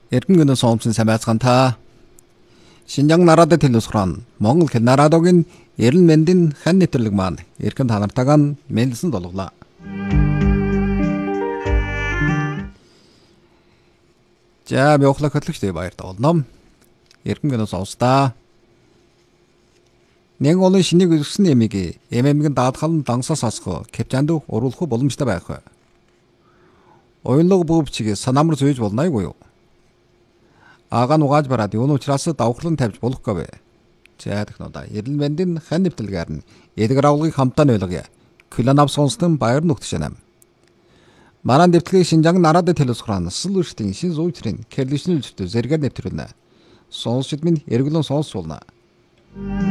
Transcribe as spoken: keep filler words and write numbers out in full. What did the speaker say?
Эргэн гэнэ соомсон сайн байцгаана та. Шинжаан нарадад хэлэлцэн Монгол хэл нарадогийн эрен мэндийн хан нэвтрэлэг маань эргэн та нартайгаа мэлсэн долглоо. За би охлог хөтлөгчтэй баяртай болном. Эргэн гэнэ соостаа. Нэг олон шинийг өсгсөн эмийг эмэмгэн даадхал дансаас асах кепчанд уруулах боломжтой байх. Оюунлог бүвчиг санамар зүйж болнойгүй юу? Ага нугааж бараад юун учраас давхарлан тавьж болохгүй бэ. За технодаа эрен мэндийн хан нэвтрэлгээр нь эдгэр авлагыг хамтаа нөлгөе. Кланав сонстон баяр нүгтшэнэм. Маран дэвтлэгийг Шинжаан нарадад хэлэлцэн сул өртийн шин зүйтрийн кэрлишнэл зүтэ зэрэг нэвтрүүлнэ. Сонсчд минь эргэлэн сонсуулна.